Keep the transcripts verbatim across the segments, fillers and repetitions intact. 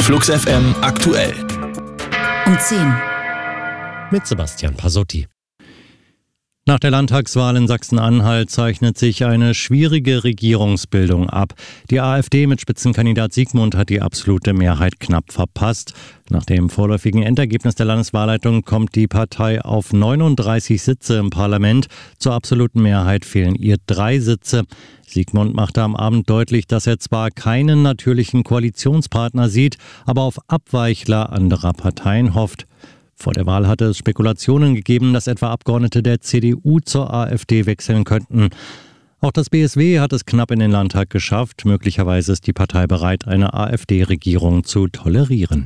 Flux F M aktuell. Um zehn. Mit Sebastian Pasotti. Nach der Landtagswahl in Sachsen-Anhalt zeichnet sich eine schwierige Regierungsbildung ab. Die AfD mit Spitzenkandidat Siegmund hat die absolute Mehrheit knapp verpasst. Nach dem vorläufigen Endergebnis der Landeswahlleitung kommt die Partei auf neununddreißig Sitze im Parlament. Zur absoluten Mehrheit fehlen ihr drei Sitze. Siegmund machte am Abend deutlich, dass er zwar keinen natürlichen Koalitionspartner sieht, aber auf Abweichler anderer Parteien hofft. Vor der Wahl hatte es Spekulationen gegeben, dass etwa Abgeordnete der C D U zur AfD wechseln könnten. Auch das B S W hat es knapp in den Landtag geschafft. Möglicherweise ist die Partei bereit, eine AfD-Regierung zu tolerieren.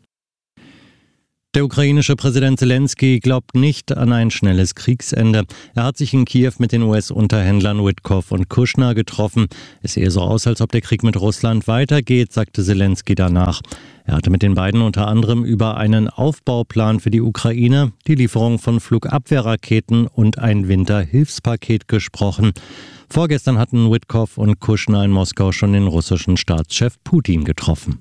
Der ukrainische Präsident Zelensky glaubt nicht an ein schnelles Kriegsende. Er hat sich in Kiew mit den U S-Unterhändlern Witkoff und Kushner getroffen. Es sehe so aus, als ob der Krieg mit Russland weitergeht, sagte Zelensky danach. Er hatte mit den beiden unter anderem über einen Aufbauplan für die Ukraine, die Lieferung von Flugabwehrraketen und ein Winterhilfspaket gesprochen. Vorgestern hatten Witkoff und Kushner in Moskau schon den russischen Staatschef Putin getroffen.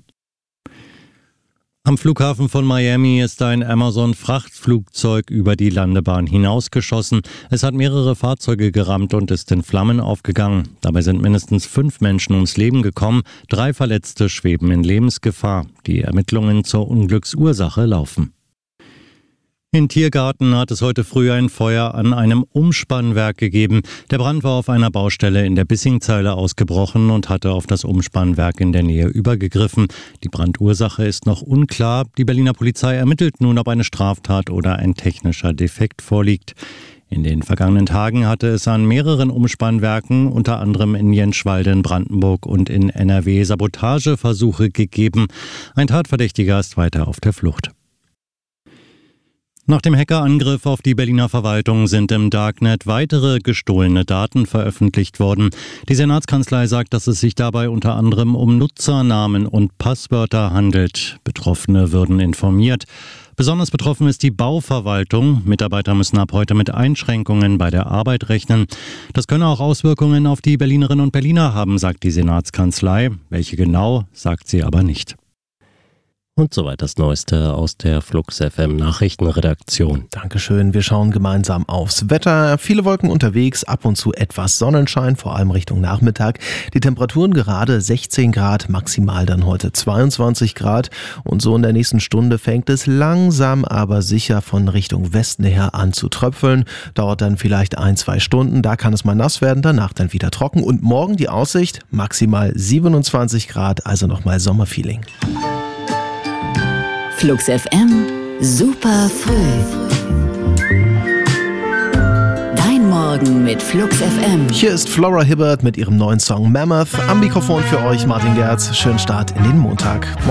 Am Flughafen von Miami ist ein Amazon-Frachtflugzeug über die Landebahn hinausgeschossen. Es hat mehrere Fahrzeuge gerammt und ist in Flammen aufgegangen. Dabei sind mindestens fünf Menschen ums Leben gekommen. Drei Verletzte schweben in Lebensgefahr. Die Ermittlungen zur Unglücksursache laufen. In Tiergarten hat es heute früh ein Feuer an einem Umspannwerk gegeben. Der Brand war auf einer Baustelle in der Bissingzeile ausgebrochen und hatte auf das Umspannwerk in der Nähe übergegriffen. Die Brandursache ist noch unklar. Die Berliner Polizei ermittelt nun, ob eine Straftat oder ein technischer Defekt vorliegt. In den vergangenen Tagen hatte es an mehreren Umspannwerken, unter anderem in Jenschwalde in Brandenburg und in N R W, Sabotageversuche gegeben. Ein Tatverdächtiger ist weiter auf der Flucht. Nach dem Hackerangriff auf die Berliner Verwaltung sind im Darknet weitere gestohlene Daten veröffentlicht worden. Die Senatskanzlei sagt, dass es sich dabei unter anderem um Nutzernamen und Passwörter handelt. Betroffene würden informiert. Besonders betroffen ist die Bauverwaltung. Mitarbeiter müssen ab heute mit Einschränkungen bei der Arbeit rechnen. Das könne auch Auswirkungen auf die Berlinerinnen und Berliner haben, sagt die Senatskanzlei. Welche genau, sagt sie aber nicht. Und soweit das Neueste aus der Flux F M Nachrichtenredaktion. Dankeschön. Wir schauen gemeinsam aufs Wetter. Viele Wolken unterwegs, ab und zu etwas Sonnenschein, vor allem Richtung Nachmittag. Die Temperaturen gerade sechzehn Grad, maximal dann heute zweiundzwanzig Grad. Und so in der nächsten Stunde fängt es langsam, aber sicher von Richtung Westen her an zu tröpfeln. Dauert dann vielleicht ein, zwei Stunden. Da kann es mal nass werden, danach dann wieder trocken. Und morgen die Aussicht, maximal siebenundzwanzig Grad, also nochmal Sommerfeeling. Flux F M, super früh. Dein Morgen mit Flux F M. Hier ist Flora Hibbert mit ihrem neuen Song Mammoth. Am Mikrofon für euch Martin Gerz. Schönen Start in den Montag.